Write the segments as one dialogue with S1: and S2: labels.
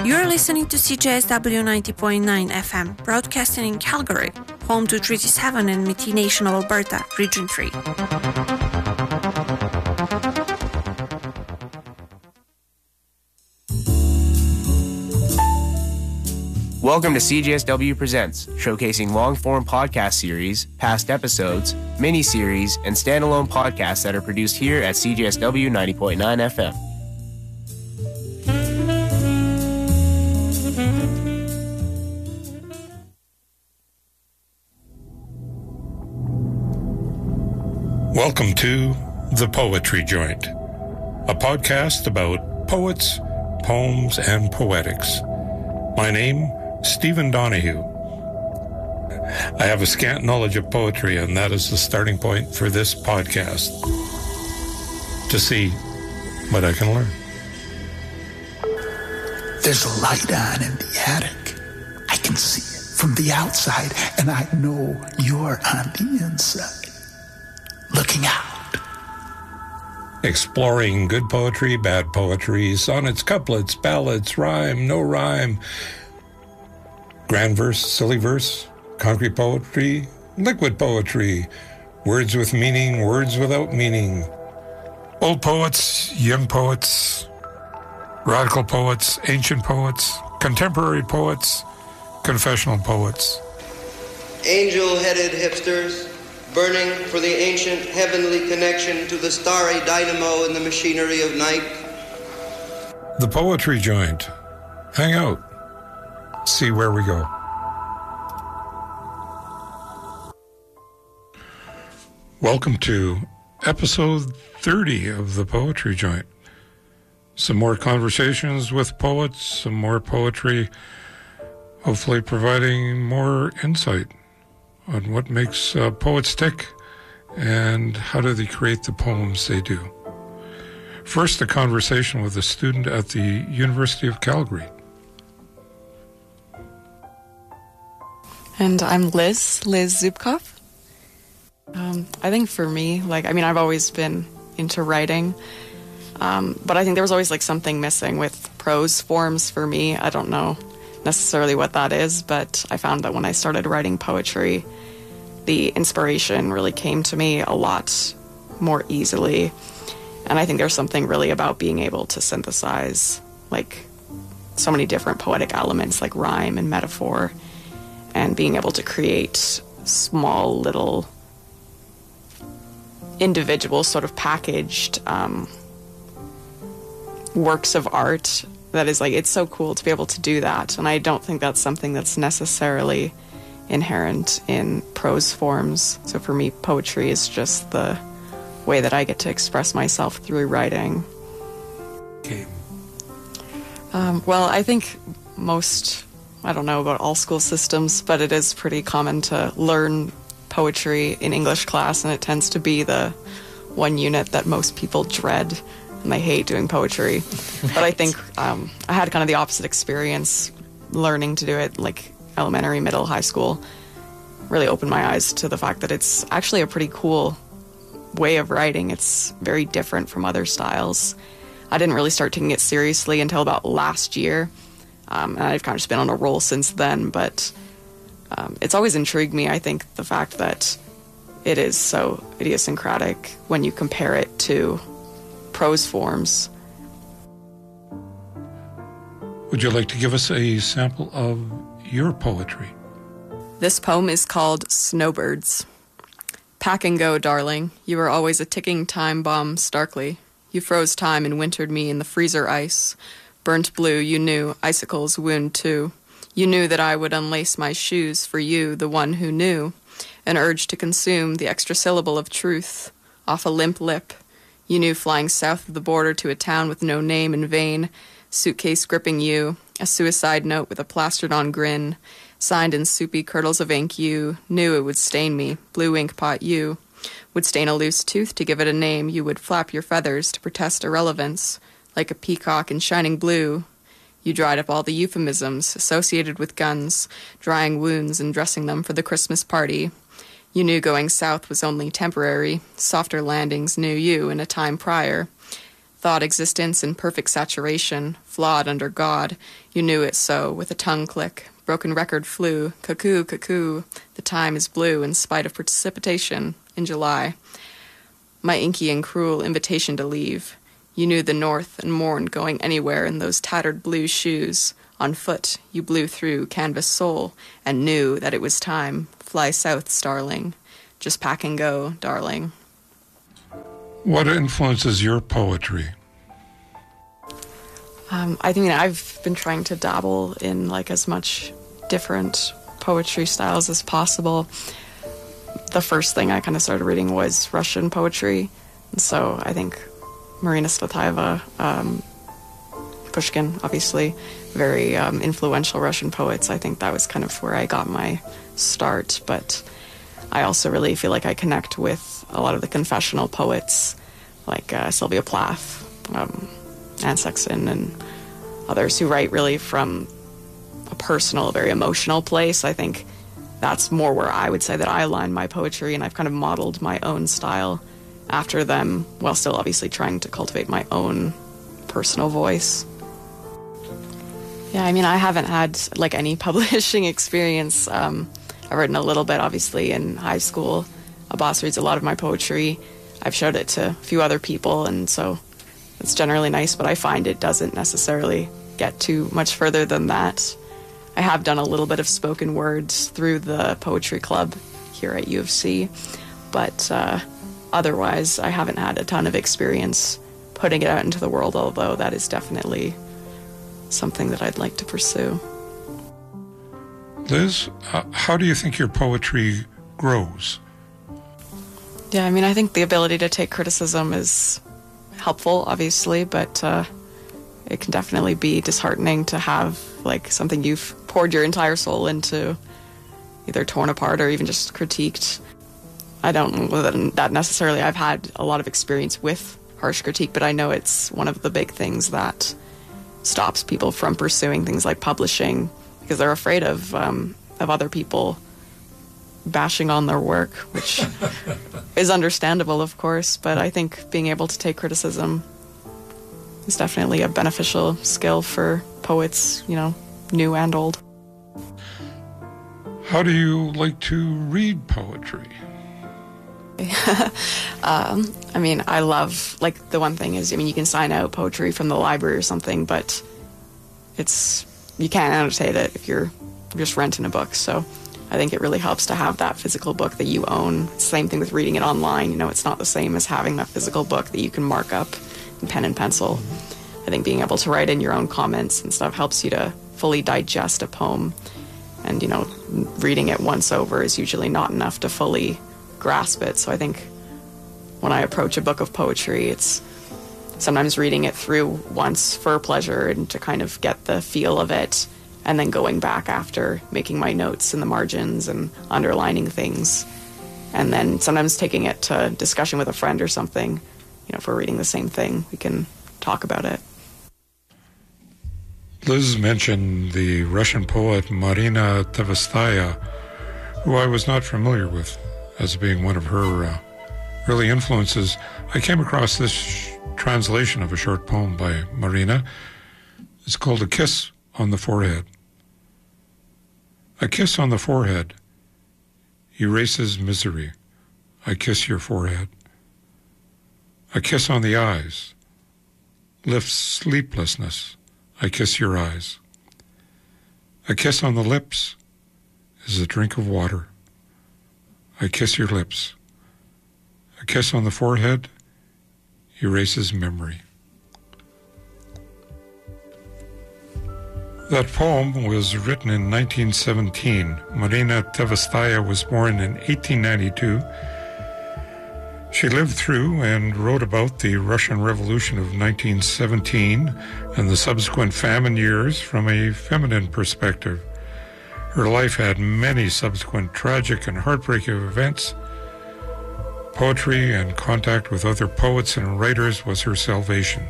S1: You're listening to CJSW 90.9 FM, broadcasting in Calgary, home to Treaty 7 and Métis Nation of Alberta, Region 3.
S2: Welcome to CJSW Presents, showcasing long-form podcast series, past episodes, mini-series, and standalone podcasts that are produced here at CJSW 90.9 FM.
S3: Welcome to The Poetry Joint, a podcast about poets, poems, and poetics. My name, Stephen Donahue. I have a scant knowledge of poetry, and that is the starting point for this podcast, to see what I can learn.
S4: There's a light on in the attic. I can see it from the outside, and I know you're on the inside. Looking out.
S3: Exploring good poetry, bad poetry, sonnets, couplets, ballads, rhyme, no rhyme, grand verse, silly verse, concrete poetry, liquid poetry, words with meaning, words without meaning, old poets, young poets, radical poets, ancient poets, contemporary poets, confessional poets.
S5: Angel-headed hipsters, burning for the ancient heavenly connection to the starry dynamo in the machinery of night.
S3: The Poetry Joint. Hang out. See where we go. Welcome to episode 30 of The Poetry Joint. Some more conversations with poets, some more poetry, hopefully providing more insight on what makes poets tick and how do they create the poems they do. First, a conversation with a student at the University of Calgary.
S6: And I'm Liz Zubkov. I think for me, I've always been into writing, but I think there was always something missing with prose forms for me. I don't know necessarily what that is, but I found that when I started writing poetry, the inspiration really came to me a lot more easily. And I think there's something really about being able to synthesize so many different poetic elements like rhyme and metaphor, and being able to create small little individual sort of packaged works of art that is it's so cool to be able to do that. And I don't think that's something that's necessarily inherent in prose forms. So for me, poetry is just the way that I get to express myself through writing.
S3: Okay.
S6: Well, I think I don't know about all school systems, but it is pretty common to learn poetry in English class, and it tends to be the one unit that most people dread, and they hate doing poetry. Right. But I think I had kind of the opposite experience learning to do it, elementary, middle, high school. Really opened my eyes to the fact that it's actually a pretty cool way of writing. It's very different from other styles. I didn't really start taking it seriously until about last year, and I've kind of just been on a roll since then, but it's always intrigued me, I think, the fact that it is so idiosyncratic when you compare it to prose forms.
S3: Would you like to give us a sample of your poetry?
S6: This poem is called Snowbirds. Pack and go, darling. You were always a ticking time bomb starkly. You froze time and wintered me in the freezer ice. Burnt blue, you knew, icicles wound too. You knew that I would unlace my shoes for you, the one who knew. An urge to consume the extra syllable of truth off a limp lip. You knew flying south of the border to a town with no name in vain. Suitcase gripping you, a suicide note with a plastered-on grin. Signed in soupy curdles of ink, you knew it would stain me. Blue ink pot, you would stain a loose tooth to give it a name. You would flap your feathers to protest irrelevance. Like a peacock in shining blue, you dried up all the euphemisms associated with guns, drying wounds and dressing them for the Christmas party. You knew going south was only temporary. Softer landings knew you in a time prior. Thought existence in perfect saturation, flawed under God. You knew it so, with a tongue click. Broken record flew, cuckoo, cuckoo. The time is blue in spite of precipitation in July. My inky and cruel invitation to leave. You knew the north and mourned going anywhere in those tattered blue shoes. On foot, you blew through canvas sole and knew that it was time. Fly south, starling. Just pack and go, darling.
S3: What influences your poetry?
S6: I think I've been trying to dabble in like as much different poetry styles as possible. The first thing I kind of started reading was Russian poetry, and so I think Marina Tsvetaeva, Pushkin, obviously, very influential Russian poets. I think that was kind of where I got my start, but I also really feel like I connect with a lot of the confessional poets, like Sylvia Plath, Anne Sexton, and others who write really from a personal, very emotional place. I think that's more where I would say that I align my poetry, and I've kind of modeled my own style after them, while still obviously trying to cultivate my own personal voice. Yeah, I mean, I haven't had like any publishing experience. I've written a little bit, obviously, in high school. Abbas reads a lot of my poetry. I've showed it to a few other people, and so it's generally nice, but I find it doesn't necessarily get too much further than that. I have done a little bit of spoken words through the poetry club here at U of C, but otherwise I haven't had a ton of experience putting it out into the world, although that is definitely something that I'd like to pursue.
S3: Liz, how do you think your poetry grows?
S6: Yeah, I mean, I think the ability to take criticism is helpful, obviously, but it can definitely be disheartening to have like something you've poured your entire soul into either torn apart or even just critiqued. I don't know that necessarily I've had a lot of experience with harsh critique, but I know it's one of the big things that stops people from pursuing things like publishing, because they're afraid of other people bashing on their work, which is understandable, of course, but I think being able to take criticism is definitely a beneficial skill for poets, you know, new and old.
S3: How do you like to read poetry?
S6: I mean, I love, like, the one thing is, I mean, you can sign out poetry from the library or something, but you can't annotate it if you're just renting a book, so I think it really helps to have that physical book that you own. It's the same thing with reading it online. You know, it's not the same as having that physical book that you can mark up in pen and pencil. I think being able to write in your own comments and stuff helps you to fully digest a poem. And, you know, reading it once over is usually not enough to fully grasp it. So I think when I approach a book of poetry, it's sometimes reading it through once for pleasure and to kind of get the feel of it, and then going back after, making my notes in the margins and underlining things, and then sometimes taking it to discussion with a friend or something. You know, if we're reading the same thing, we can talk about it.
S3: Liz mentioned the Russian poet Marina Tsvetaeva, who I was not familiar with as being one of her early influences. I came across this translation of a short poem by Marina. It's called A Kiss on the Forehead. A kiss on the forehead erases misery. I kiss your forehead. A kiss on the eyes lifts sleeplessness. I kiss your eyes. A kiss on the lips is a drink of water. I kiss your lips. A kiss on the forehead erases memory. That poem was written in 1917. Marina Tsvetaeva was born in 1892. She lived through and wrote about the Russian Revolution of 1917 and the subsequent famine years from a feminine perspective. Her life had many subsequent tragic and heartbreaking events. Poetry and contact with other poets and writers was her salvation.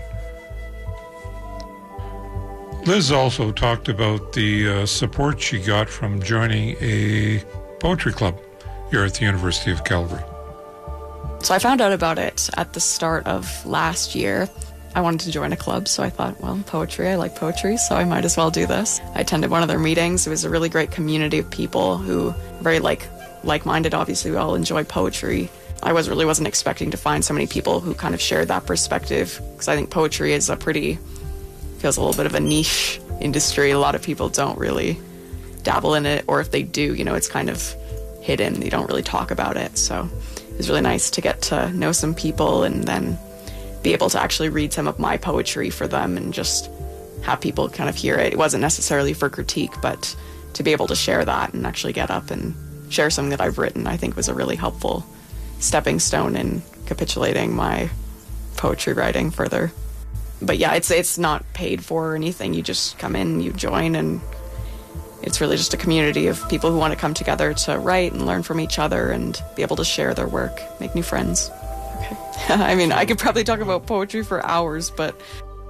S3: Liz also talked about the support she got from joining a poetry club here at the University of Calgary.
S6: So I found out about it at the start of last year. I wanted to join a club, so I thought, well, poetry, I like poetry, so I might as well do this. I attended one of their meetings. It was a really great community of people who were very like-minded. Obviously, we all enjoy poetry. I wasn't expecting to find so many people who kind of shared that perspective, because I think poetry is feels a little bit of a niche industry. A lot of people don't really dabble in it, or if they do, it's kind of hidden. They don't really talk about it. So it was really nice to get to know some people and then be able to actually read some of my poetry for them and just have people kind of hear it. It wasn't necessarily for critique, but to be able to share that and actually get up and share something that I've written, I think was a really helpful stepping stone in capitulating my poetry writing further. But yeah, it's not paid for or anything. You just come in, you join, and it's really just a community of people who want to come together to write and learn from each other and be able to share their work, make new friends. Okay. I mean, I could probably talk about poetry for hours, but...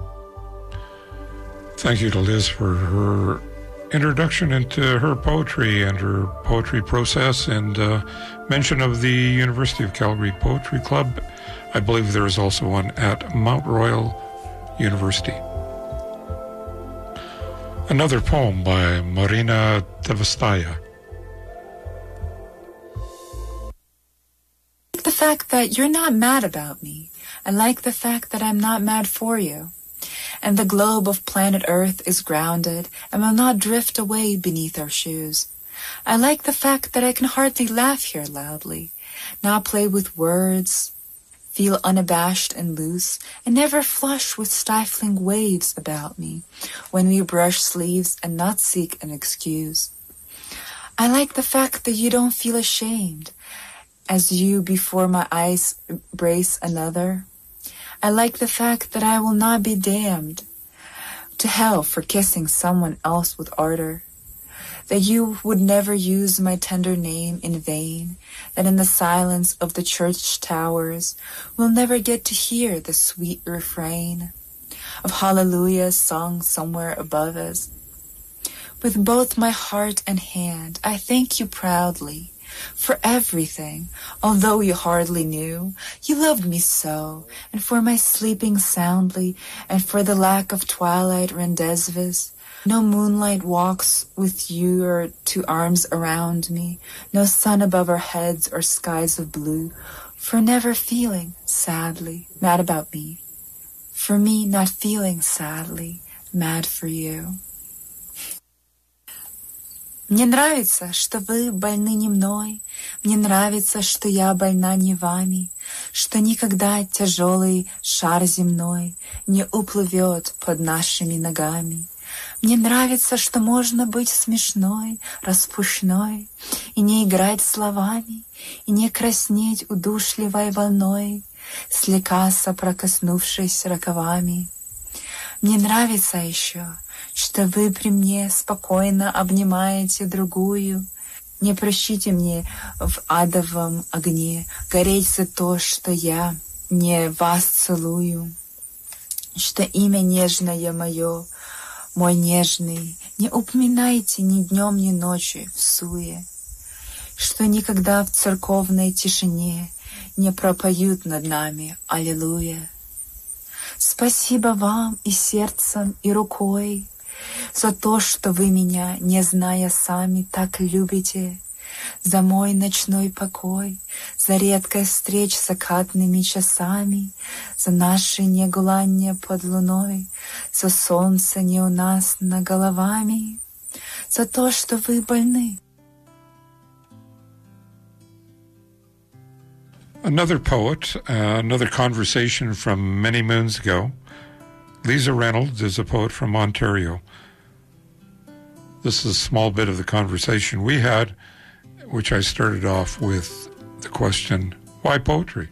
S3: Thank you to Liz for her introduction into her poetry and her poetry process, and mention of the University of Calgary Poetry Club. I believe there is also one at Mount Royal University. Another poem by Marina Tavastaya.
S7: I like the fact that you're not mad about me. I like the fact that I'm not mad for you. And the globe of planet Earth is grounded and will not drift away beneath our shoes. I like the fact that I can hardly laugh here loudly, not play with words, feel unabashed and loose, and never flush with stifling waves about me when we brush sleeves and not seek an excuse. I like the fact that you don't feel ashamed as you before my eyes embrace another. I like the fact that I will not be damned to hell for kissing someone else with ardor, that you would never use my tender name in vain, that in the silence of the church towers we'll never get to hear the sweet refrain of hallelujah sung somewhere above us. With both my heart and hand, I thank you proudly for everything, although you hardly knew. You loved me so, and for my sleeping soundly, and for the lack of twilight rendezvous. No moonlight walks with your two arms around me, no sun above our heads or skies of blue, for never feeling sadly mad about me, for me not feeling sadly mad for you. Мне нравится, что вы больны не мной, мне нравится, что я больна не вами, что никогда тяжелый шар земной не уплывет под нашими ногами. Мне нравится, что можно быть смешной, распушной, и не играть словами, и не краснеть удушливой волной, слегка соприкоснувшись рукавами. Мне нравится еще, что вы при мне спокойно обнимаете другую. Не прощите мне в адовом огне гореть за то, что я не вас целую, что имя нежное мое, мой нежный, не упоминайте ни днем, ни ночью в суе, что никогда в церковной тишине не пропоют над нами аллилуйя. Спасибо вам и сердцем, и рукой за то, что вы меня, не зная сами, так любите, за мой ночной покой, за редкость встреч с закатными часами, за наши негуланья под луной, за солнце не у нас над головами, за то, что вы больны.
S3: Another poet, another conversation from many moons ago. Lisa Reynolds is a poet from Ontario. This is a small bit of the conversation we had, which I started off with the question, why poetry?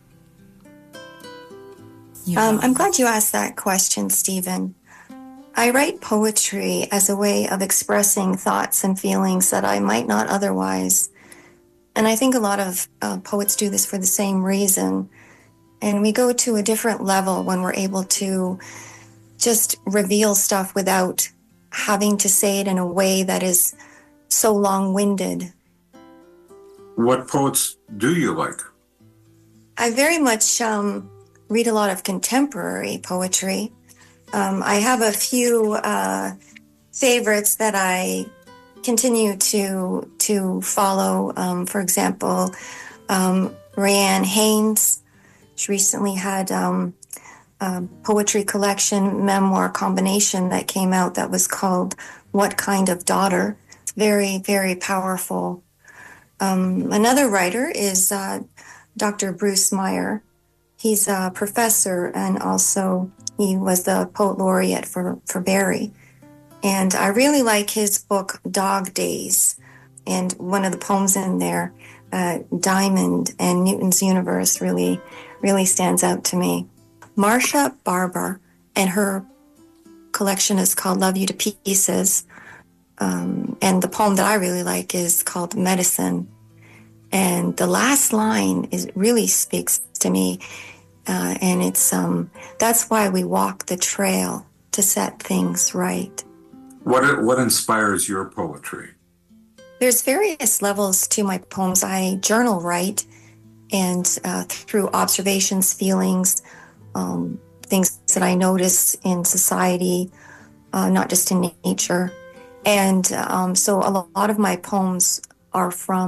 S8: I'm glad you asked that question, Stephen. I write poetry as a way of expressing thoughts and feelings that I might not otherwise. And I think a lot of poets do this for the same reason. And we go to a different level when we're able to just reveal stuff without having to say it in a way that is so long-winded.
S9: What poets do you like?
S8: I very much read a lot of contemporary poetry. I have a few favorites that I continue to follow. For example, Rayanne Haynes. She recently had a poetry collection memoir combination that came out that was called What Kind of Daughter? It's very, very powerful. Another writer is Dr. Bruce Meyer. He's a professor, and also he was the poet laureate for Barry. And I really like his book, Dog Days. And one of the poems in there, Diamond and Newton's Universe, really stands out to me. Marsha Barber, and her collection is called Love You to Pieces. And the poem that I really like is called Medicine. And the last line really speaks to me. And it's, that's why we walk the trail, to set things right.
S9: What inspires your poetry?
S8: There's various levels to my poems. I journal write, and through observations, feelings, things that I notice in society, not just in nature. And so a lot of my poems are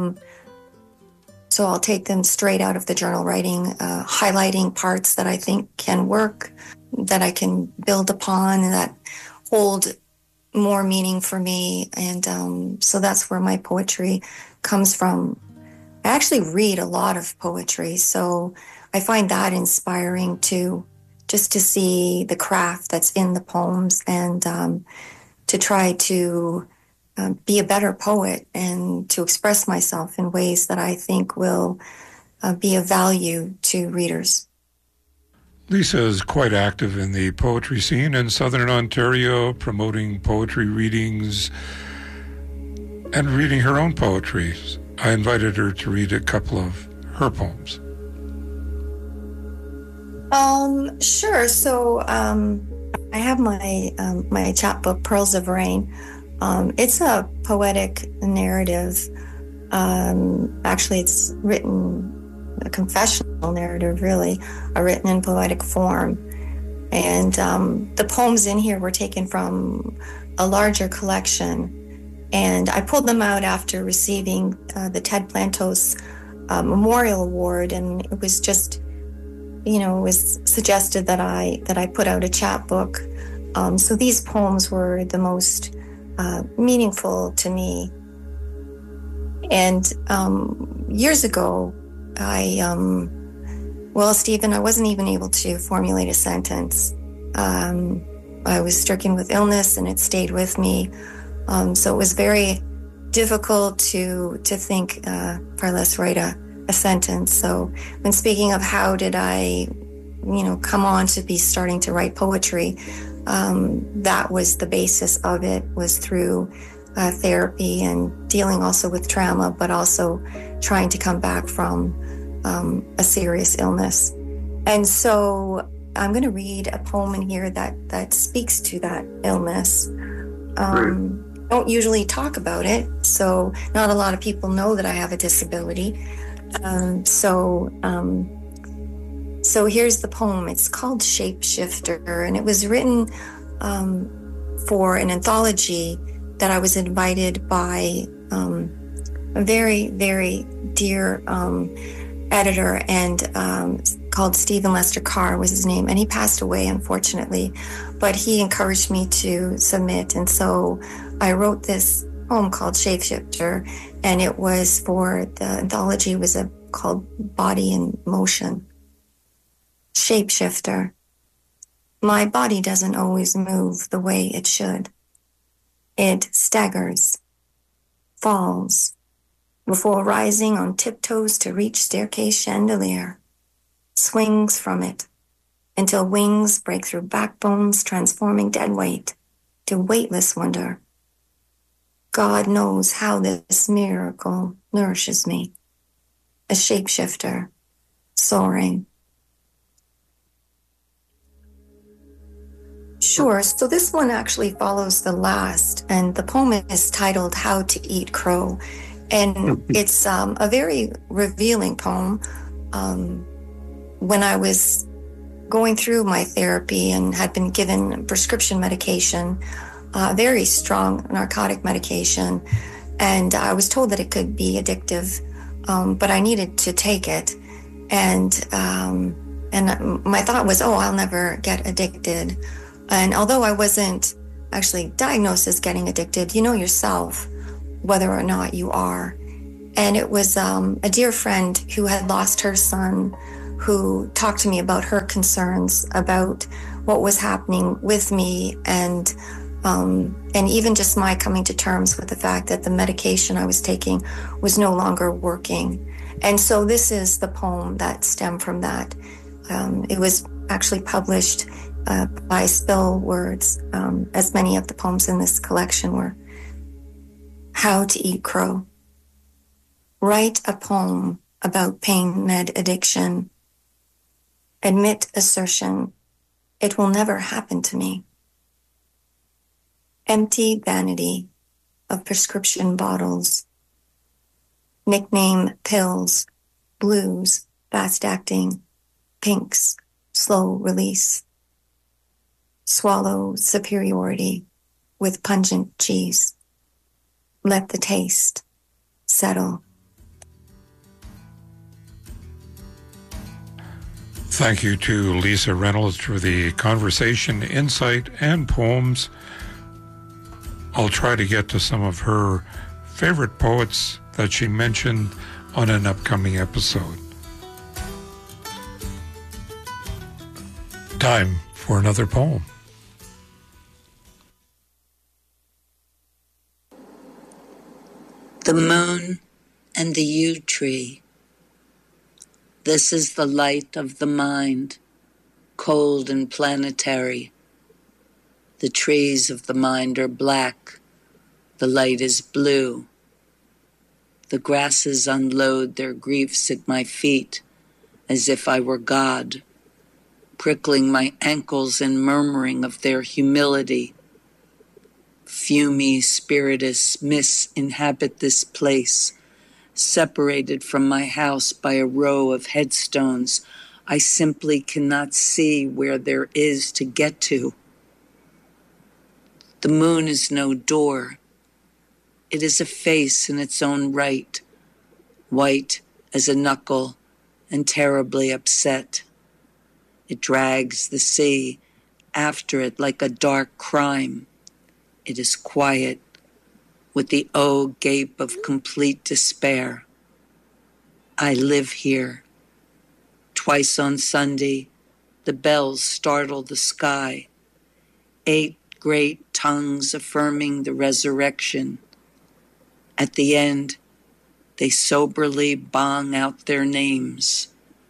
S8: so I'll take them straight out of the journal writing, highlighting parts that I think can work, that I can build upon, that hold more meaning for me. And so that's where my poetry comes from. I actually read a lot of poetry, so I find that inspiring too, just to see the craft that's in the poems, and to try to be a better poet and to express myself in ways that I think will be of value to readers.
S3: Lisa is quite active in the poetry scene in Southern Ontario, promoting poetry readings and reading her own poetry. I invited her to read a couple of her poems.
S8: Sure. So I have my chapbook, Pearls of Rain. It's a poetic narrative. Actually, it's written, a confessional narrative, really, written in poetic form. And the poems in here were taken from a larger collection. And I pulled them out after receiving the Ted Plantos Memorial Award. And it was just, it was suggested that I put out a chapbook. So these poems were the most meaningful to me. And years ago, Stephen, I wasn't even able to formulate a sentence. I was stricken with illness, and it stayed with me. So it was very difficult to think, far less write a sentence. So when speaking of how did I, come on to be starting to write poetry, that was the basis of it, was through therapy and dealing also with trauma, but also trying to come back from a serious illness. And so I'm going to read a poem in here that speaks to that illness. Don't usually talk about it, so not a lot of people know that I have a disability. So here's the poem. It's called Shapeshifter, and it was written for an anthology that I was invited by a very, very dear editor, and called Stephen Lester Carr was his name, and he passed away, unfortunately, but he encouraged me to submit. And so I wrote this poem called Shapeshifter, and it was for the anthology, was called Body in Motion. Shapeshifter. My body doesn't always move the way it should. It staggers, falls, before rising on tiptoes to reach staircase chandelier, swings from it until wings break through backbones, transforming dead weight to weightless wonder. God knows how this miracle nourishes me. A shapeshifter, soaring. Sure, so this one actually follows the last, and the poem is titled How to Eat Crow. And it's a very revealing poem. When I was going through my therapy and had been given prescription medication, very strong narcotic medication. And I was told that it could be addictive, but I needed to take it. And my thought was, I'll never get addicted. And although I wasn't actually diagnosed as getting addicted, you know yourself whether or not you are. And it was a dear friend who had lost her son who talked to me about her concerns about what was happening with me, and even just my coming to terms with the fact that the medication I was taking was no longer working. And so this is the poem that stemmed from that. It was actually published by Spill Words, as many of the poems in this collection were. How to Eat Crow. Write a poem about pain med addiction. Admit assertion, it will never happen to me. Empty vanity of prescription bottles. Nickname pills, blues, fast acting, pinks, slow release. Swallow superiority with pungent cheese. Let the taste settle.
S3: Thank you to Lisa Reynolds for the conversation, insight, and poems. I'll try to get to some of her favorite poets that she mentioned on an upcoming episode. Time for another poem.
S10: The moon and the yew tree. This is the light of the mind, cold and planetary. The trees of the mind are black, the light is blue. The grasses unload their griefs at my feet, as if I were God, prickling my ankles and murmuring of their humility. Fumy spiritus miss inhabit this place, separated from my house by a row of headstones I simply cannot see where there is to get to. The moon is no door. It is a face in its own right, white as a knuckle and terribly upset. It drags the sea after it like a dark crime. It is quiet, with the gape of complete despair. I live here. Twice on Sunday, the bells startle the sky. 8 great tongues affirming the resurrection. At the end, they soberly bong out their names.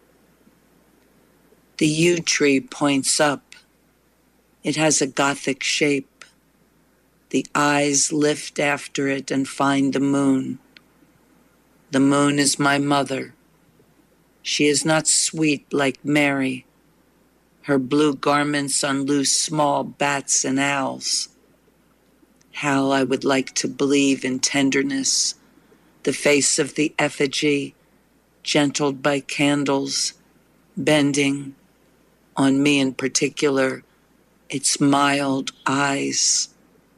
S10: The yew tree points up. It has a Gothic shape. The eyes lift after it and find the moon. The moon is my mother. She is not sweet like Mary. Her blue garments unloose small bats and owls. How I would like to believe in tenderness, the face of the effigy, gentled by candles, bending, on me in particular, its mild eyes.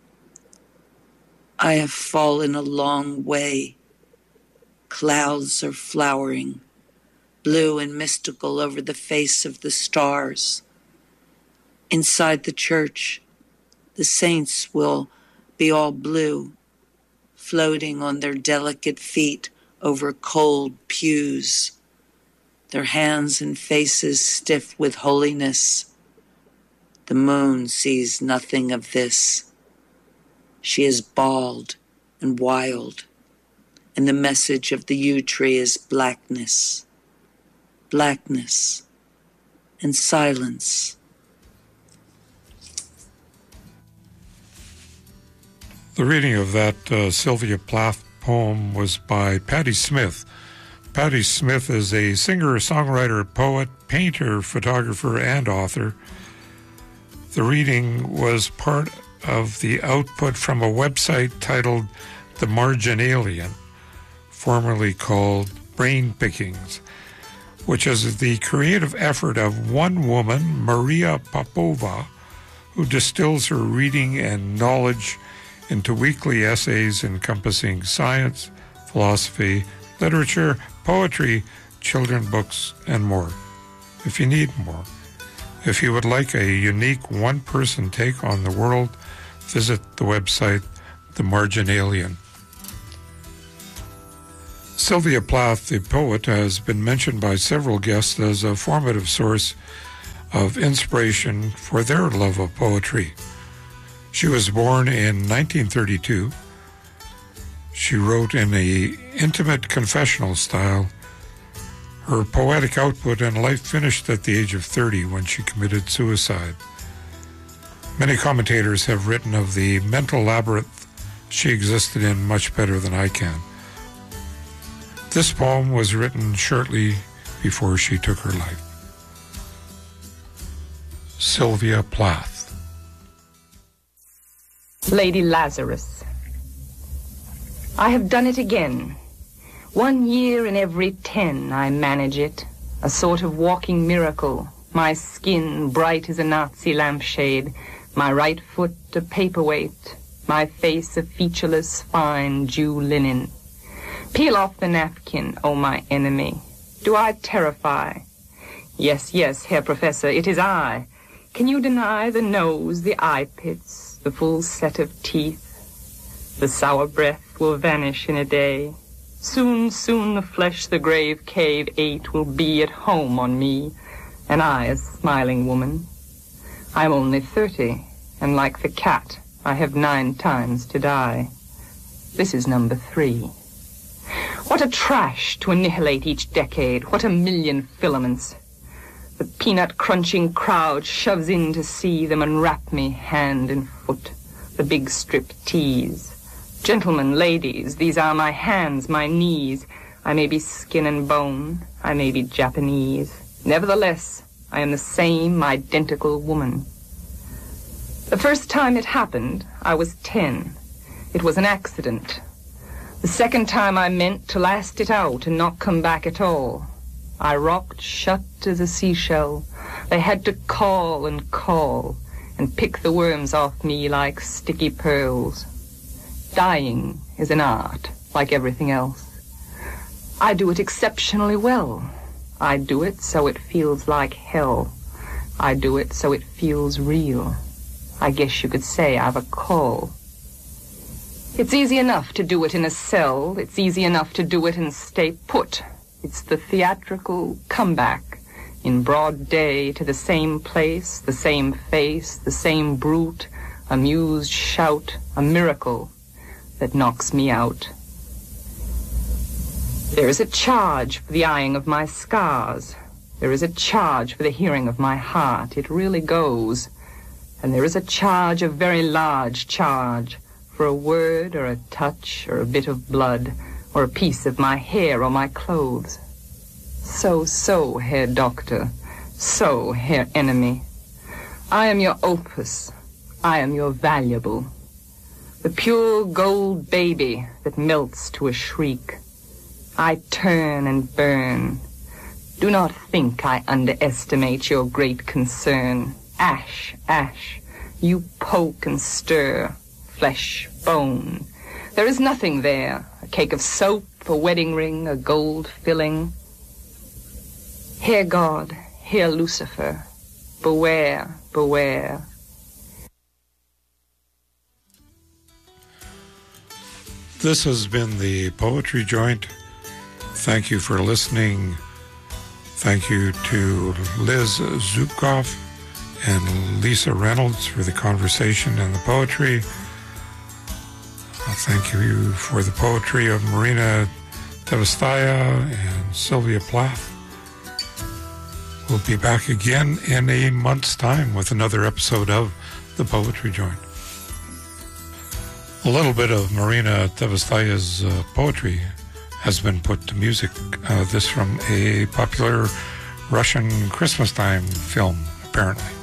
S10: I have fallen a long way. Clouds are flowering, blue and mystical over the face of the stars. Inside the church, the saints will be all blue, floating on their delicate feet over cold pews, their hands and faces stiff with holiness. The moon sees nothing of this. She is bald and wild, and the message of the yew tree is blackness, blackness, and silence.
S3: The reading of that Sylvia Plath poem was by Patti Smith. Patti Smith is a singer, songwriter, poet, painter, photographer, and author. The reading was part of the output from a website titled The Marginalien, formerly called Brain Pickings, which is the creative effort of one woman, Maria Popova, who distills her reading and knowledge into weekly essays encompassing science, philosophy, literature, poetry, children books, and more. If you need more. If you would like a unique one-person take on the world, visit the website The Marginalian. Sylvia Plath, the poet, has been mentioned by several guests as a formative source of inspiration for their love of poetry. She was born in 1932. She wrote in an intimate confessional style. Her poetic output and life finished at the age of 30 when she committed suicide. Many commentators have written of the mental labyrinth she existed in much better than I can. This poem was written shortly before she took her life. Sylvia Plath.
S11: Lady Lazarus. I have done it again. 1 year in every 10 I manage it, a sort of walking miracle. My skin bright as a Nazi lampshade, my right foot a paperweight, my face a featureless, fine Jew linen. Peel off the napkin, O my enemy. Do I terrify? Yes, yes, Herr Professor, it is I. Can you deny the nose, the eye pits, the full set of teeth? The sour breath will vanish in a day. Soon, soon the flesh the grave cave ate will be at home on me, and I a smiling woman. I am only 30, and like the cat, I have 9 times to die. This is number 3. What a trash to annihilate each decade, what a million filaments. The peanut-crunching crowd shoves in to see them unwrap me hand and foot, the big strip tease. Gentlemen, ladies, these are my hands, my knees. I may be skin and bone, I may be Japanese. Nevertheless, I am the same identical woman. The first time it happened, I was 10. It was an accident. The second time I meant to last it out and not come back at all. I rocked shut as a seashell. They had to call and pick the worms off me like sticky pearls. Dying is an art, like everything else. I do it exceptionally well. I do it so it feels like hell. I do it so it feels real. I guess you could say I've a call. It's easy enough to do it in a cell. It's easy enough to do it and stay put. It's the theatrical comeback in broad day to the same place, the same face, the same brute, amused shout, a miracle that knocks me out. There is a charge for the eyeing of my scars. There is a charge for the hearing of my heart. It really goes. And there is a charge, a very large charge, for a word or a touch or a bit of blood or a piece of my hair or my clothes. So, Herr Doctor. So, Herr Enemy. I am your opus. I am your valuable. The pure gold baby that melts to a shriek. I turn and burn. Do not think I underestimate your great concern. Ash, ash, you poke and stir, flesh, bone. There is nothing there, a cake of soap, a wedding ring, a gold filling. Hear God, hear Lucifer, beware, beware.
S3: This has been the Poetry Joint. Thank you for listening. Thank you to Liz Zubkov and Lisa Reynolds for the conversation and the poetry. Thank you for the poetry of Marina Tavastaya and Sylvia Plath. We'll be back again in a month's time with another episode of The Poetry Joint. A little bit of Marina Tavastaya's poetry has been put to music. This from a popular Russian Christmas time film, apparently.